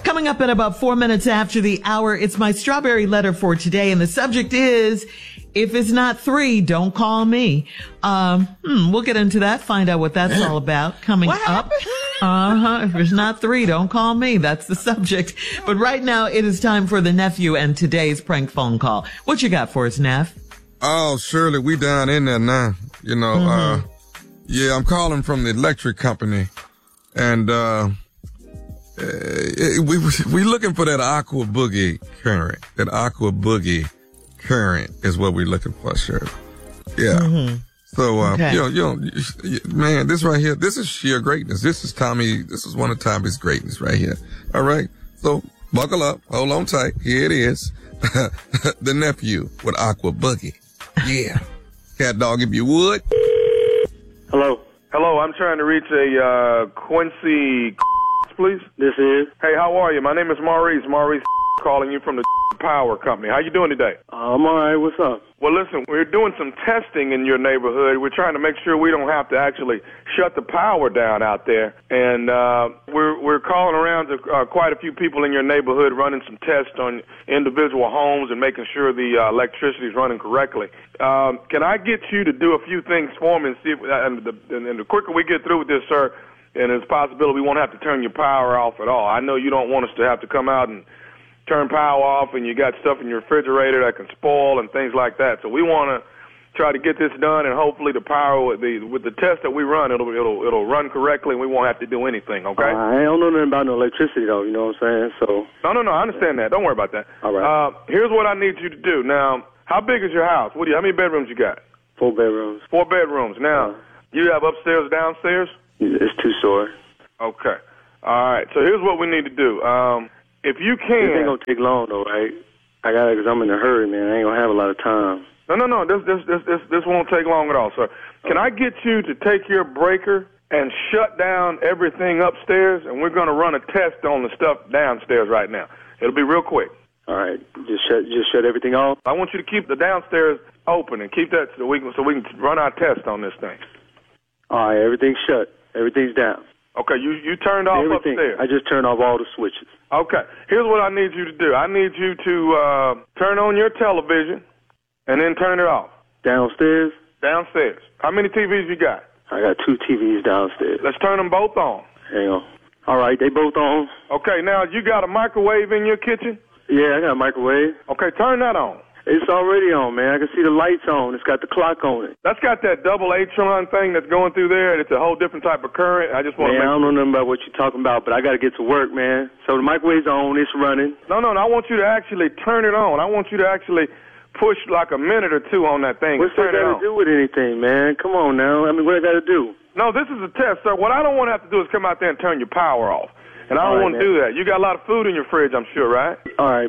Coming up in about 4 minutes after the hour, it's my strawberry letter for today. And the subject is, if it's not 3, don't call me. We'll get into that, find out what that's all about coming up. If it's not 3, don't call me. That's the subject. But right now, it is time for the nephew and today's prank phone call. What you got for us, Neff? Oh, Shirley, we down in there now. You know, yeah, I'm calling from the electric company. And, we looking for that aqua boogie current. That aqua boogie current is what we're looking for, Shirley. Yeah. So, Okay. man, this right here, this is sheer greatness. This is one of Tommy's greatness right here. All right. So buckle up, hold on tight. Here it is. The nephew with aqua boogie. Yeah. Cat dog, if you would. Hello. Hello, I'm trying to reach a Quincy, please. This is. Hey, how are you? My name is Maurice. Maurice calling you from the power company. How you doing today? I'm all right. What's up? Well, listen, we're doing some testing in your neighborhood. We're trying to make sure we don't have to actually shut the power down out there. And we're calling around to quite a few people in your neighborhood, running some tests on individual homes and making sure the electricity is running correctly. Can I get you to do a few things for me and see if, and the quicker we get through with this, sir, and there's a possibility we won't have to turn your power off at all. I know you don't want us to have to come out and turn power off, and you got stuff in your refrigerator that can spoil and things like that. So we want to try to get this done, and hopefully the power with the test that we run, it'll run correctly, and we won't have to do anything. Okay? I don't know nothing about no electricity though. You know what I'm saying? So. No. I understand that. Don't worry about that. All right. Here's what I need you to do. Now, how big is your house? How many bedrooms you got? 4 bedrooms. 4 bedrooms. Now, you have upstairs, downstairs? It's 2-story. Okay. All right. So here's what we need to do. If you can. This ain't gonna take long though, right? Cause I'm in a hurry, man. I ain't gonna have a lot of time. No. This won't take long at all, sir. Can I get you to take your breaker and shut down everything upstairs, and we're gonna run a test on the stuff downstairs right now. It'll be real quick. All right. Just shut everything off. I want you to keep the downstairs open and keep that so we can run our test on this thing. All right. Everything's shut. Everything's down. Okay, you turned off everything. Upstairs. I just turned off all the switches. Okay, here's what I need you to do. I need you to turn on your television and then turn it off. Downstairs? Downstairs. How many TVs you got? I got 2 TVs downstairs. Let's turn them both on. Hang on. All right, they both on. Okay, now you got a microwave in your kitchen? Yeah, I got a microwave. Okay, turn that on. It's already on, man. I can see the lights on. It's got the clock on it. That's got that double H-tron thing that's going through there, and it's a whole different type of current. I just want to I don't know nothing about what you're talking about, but I got to get to work, man. So the microwave's on. It's running. No. I want you to actually turn it on. I want you to actually push like a minute or two on that thing. What's that got to do with anything, man? Come on now. I mean, what I got to do? No, this is a test, sir. What I don't want to have to do is come out there and turn your power off. And I don't want to do that. You got a lot of food in your fridge, I'm sure, right? All right.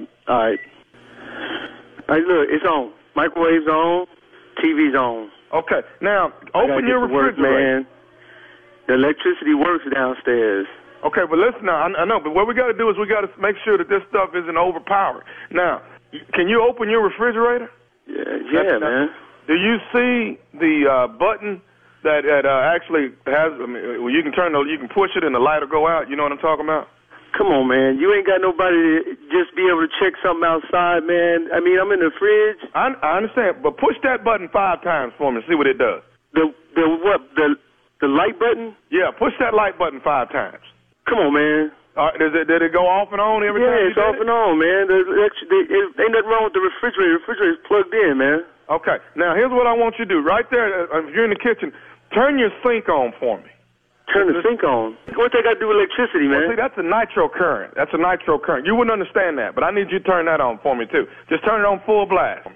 Hey, look, it's on. Microwave's on. TV's on. Okay. Now, open your refrigerator. Man. The electricity works downstairs. Okay, but listen now. I know, but what we got to do is we got to make sure that this stuff isn't overpowered. Now, can you open your refrigerator? Yeah, man. Do you see the button that actually has? You can you can push it and the light will go out. You know what I'm talking about? Come on, man. You ain't got nobody to just be able to check something outside, man. I mean, I'm in the fridge. I understand, but push that button 5 times for me and see what it does. The what? The light button? Yeah, push that light button 5 times. Come on, man. Did it go off and on every time? Yeah, it's off and on, man. Ain't nothing wrong with the refrigerator. The refrigerator's plugged in, man. Okay. Now, here's what I want you to do. Right there, if you're in the kitchen, turn your sink on for me. Turn the sink on? What's that got to do with electricity, man? Well, see, that's a nitro current. That's a nitro current. You wouldn't understand that, but I need you to turn that on for me, too. Just turn it on full blast.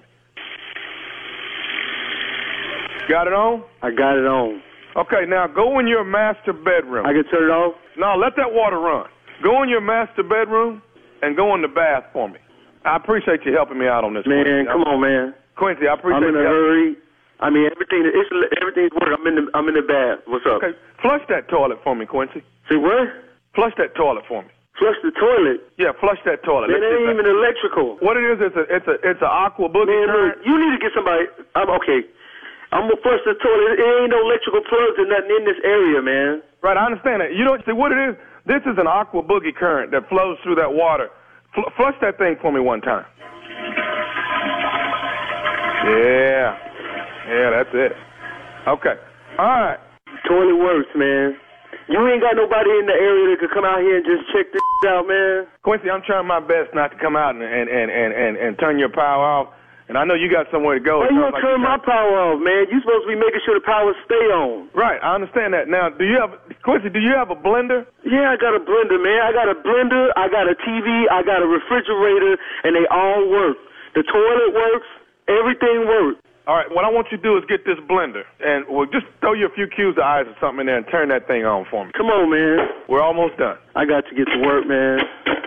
Got it on? I got it on. Okay, now go in your master bedroom. I can turn it off? No, let that water run. Go in your master bedroom and go in the bath for me. I appreciate you helping me out on this. Man, Quincy. Come on, man. Quincy, I appreciate you. I'm in a hurry. I mean, everything's working. I'm in the bath. What's up? Okay, flush that toilet for me, Quincy. See what? Flush that toilet for me. Flush the toilet? Yeah, flush that toilet. Man, it ain't even electrical. What it is, it's an aqua boogie. Man, look, you need to get somebody. Okay. I'm gonna flush the toilet. It ain't no electrical plugs or nothing in this area, man. Right, I understand that. You don't see what it is. This is an aqua boogie current that flows through that water. Flush that thing for me one time. Yeah. Yeah, that's it. Okay. All right. Toilet works, man. You ain't got nobody in the area that could come out here and just check this out, man. Quincy, I'm trying my best not to come out and turn your power off. And I know you got somewhere to go. Why you gonna turn my power off, man? You supposed to be making sure the power stay on. Right, I understand that. Now, Quincy, do you have a blender? Yeah, I got a blender, man. I got a blender, I got a TV, I got a refrigerator, and they all work. The toilet works, everything works. All right, what I want you to do is get this blender, and we'll just throw you a few cubes of ice or something in there and turn that thing on for me. Come on, man. We're almost done. I got to get to work, man.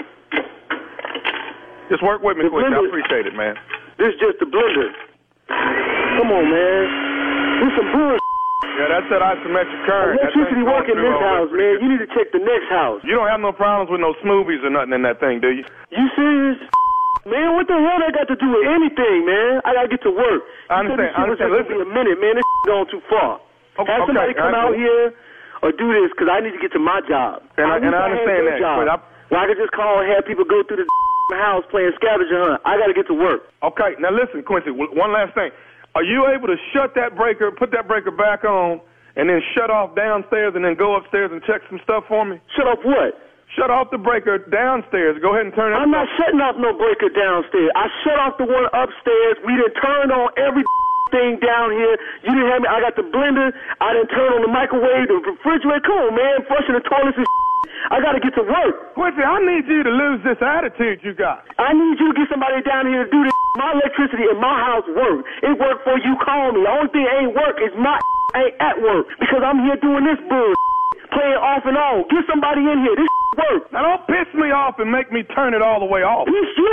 Just work with me, Quincy. I appreciate it, man. This is just the blender. Come on, man. This some bullshit. Yeah, that's that isometric current. Electricity work in this house, man. You need to check the next house. You don't have no problems with no smoothies or nothing in that thing, do you? You serious? Man, what the hell that got to do with anything, man? I gotta get to work. I understand. Listen. Be a minute, man. This going too far. Okay, have somebody come out here or do this, because I need to get to my job. And I understand that. Well, I could just call and have people go through the house playing scavenger hunt. I gotta get to work. Okay, now listen, Quincy, one last thing. Are you able to shut that breaker, put that breaker back on, and then shut off downstairs and then go upstairs and check some stuff for me? Shut off what? Shut off the breaker downstairs. Go ahead and turn it on. I'm not shutting off no breaker downstairs. I shut off the one upstairs. We done turned on every thing down here. You didn't have me. I got the blender. I done turned on the microwave, the refrigerator. Come on, man. Flushing the toilets and I got to get to work. Quincy, I need you to lose this attitude you got. I need you to get somebody down here to do this. My electricity in my house work. It worked for you. Call me. The only thing ain't work is my ain't at work because I'm here doing this bull. Playing off and on. Get somebody in here. This work. Now don't piss me off and make me turn it all the way off. You